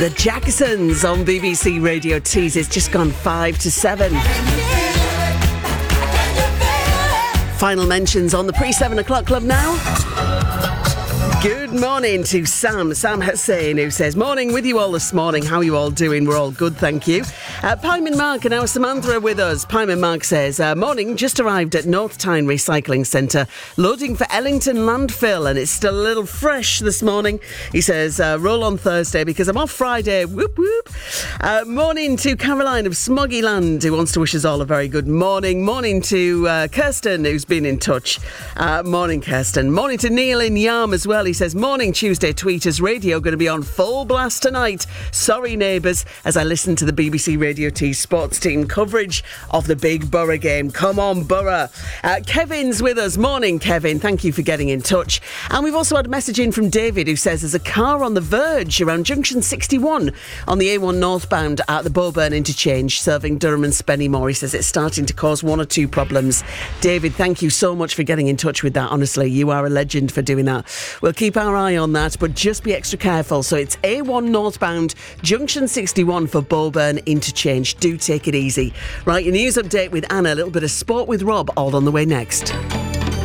The Jacksons on BBC Radio Tees. It's just gone 5 to 7. Final mentions on the pre-7 o'clock club now. Good morning to Sam Hussain, who says, morning with you all this morning. How are you all doing? We're all good, thank you. Pyman Mark and our Samantha are with us. Pyman Mark says, morning, just arrived at North Tyne Recycling Centre, loading for Ellington Landfill, and it's still a little fresh this morning. He says, roll on Thursday because I'm off Friday. Whoop, whoop. Morning to Caroline of Smoggyland, who wants to wish us all a very good morning. Morning to Kirsten, who's been in touch. Morning, Kirsten. Morning to Neil in Yarm as well. He says, morning Tuesday Tweeters Radio, going to be on full blast tonight. Sorry neighbours, as I listen to the BBC Radio T sports team coverage of the big Borough game. Come on Borough. Kevin's with us. Morning Kevin, thank you for getting in touch. And we've also had a message in from David, who says there's a car on the verge around junction 61 on the A1 northbound at the Bowburn interchange serving Durham and Spennymoor. He says it's starting to cause one or two problems. David, thank you so much for getting in touch with that. Honestly, you are a legend for doing that. We'll keep our eye on that, but just be extra careful. So it's A1 northbound, junction 61 for Bowburn interchange. Do take it easy. Right, your news update with Anna, a little bit of sport with Rob, all on the way next.